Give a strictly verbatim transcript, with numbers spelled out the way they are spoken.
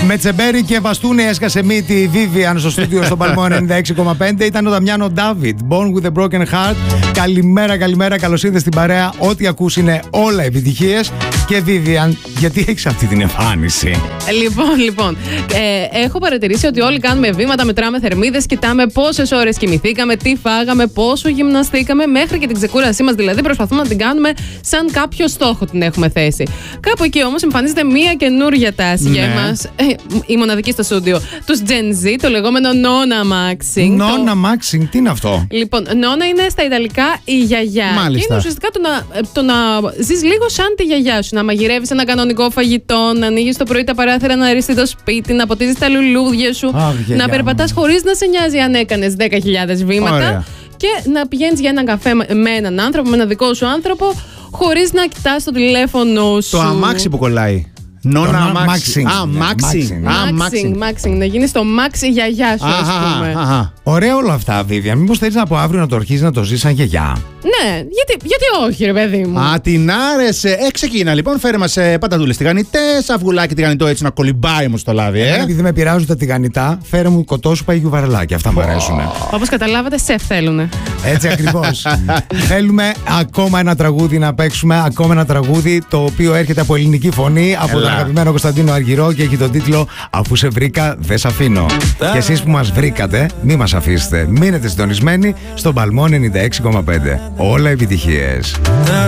Με Τσεμπέρι και Βαστούνη έσκασε μύτη η Vivian στο στούντιο στο Παλμό ενενήντα έξι κόμμα πέντε. Ήταν ο Δαμιάνο Ντάβιτ, Born with a Broken Heart. Καλημέρα, καλημέρα, καλώς ήρθες στην παρέα. Ό,τι ακούς είναι όλα επιτυχίες. Και Vivian, γιατί έχεις αυτή την εμφάνιση? Λοιπόν, λοιπόν. Ε, έχω παρατηρήσει ότι όλοι κάνουμε βήματα, μετράμε θερμίδες, κοιτάμε πόσες ώρες κοιμηθήκαμε, τι φάγαμε, πόσο γυμναστήκαμε, μέχρι και την ξεκούρασή μας. Δηλαδή, προσπαθούμε να την κάνουμε σαν κάποιο στόχο την έχουμε θέσει. Κάπου εκεί όμως εμφανίζεται μία καινούργια τάση ναι. για εμάς, ε, η μοναδική στο στούντιο, τους Gen Z, το λεγόμενο Nonna Maxing. Nonna το... Maxing, τι είναι αυτό? Λοιπόν, Nonna είναι στα Ιταλικά η γιαγιά. Μάλιστα. Και είναι ουσιαστικά το να, το να ζεις λίγο σαν τη γιαγιά σου. Να μαγειρεύεις ένα κανονικό φαγητό, να ανοίγεις το πρωί τα παράθυρα, να αριστεί το σπίτι, να ποτίζεις τα λουλούδια σου, oh, να περπατάς χωρίς να σε νοιάζει αν έκανες δέκα χιλιάδες βήματα. Ωραία. Και να πηγαίνεις για έναν καφέ με έναν άνθρωπο, με έναν δικό σου άνθρωπο, χωρίς να κοιτάς το τηλέφωνο σου. Το αμάξι που κολλάει. Νόνα Maxing. Α, Maxing. Maxing. Να γίνει το Maxi γιαγιά σου, ας πούμε. Ωραία όλα αυτά, Vivian. Μήπως θέλεις από αύριο να το αρχίσεις να το ζεις σαν γιαγιά? Ναι, γιατί, γιατί όχι, ρε παιδί μου. Α, την άρεσε. Ε, ξεκίνα λοιπόν. Φέρε μας ε, πατατούλες τηγανιτές, αυγουλάκι τηγανιτό έτσι να κολυμπάει όμως το λάδι, ε. Επειδή με πειράζουν τα τηγανιτά, φέρε μου κοτόσουπα ή γιουβαρελάκι. Αυτά μου αρέσουν. Όπως καταλάβατε, σεφ θέλουνε. Έτσι ακριβώς. Θέλουμε ακόμα ένα τραγούδι να παίξουμε. Ακόμα ένα τραγούδι το οποίο έρχεται από ελληνική φωνή, από τον αγαπημένο Κωνσταντίνο Αργυρό και έχει τον τίτλο «Αφού σε βρήκα, δεν σ' αφήνω». Και εσείς που μας βρήκατε, μη μας αφήσετε. Μείνετε συντονισμένοι στον Παλμό ενενήντα έξι κόμμα πέντε. Όλα επιτυχίες.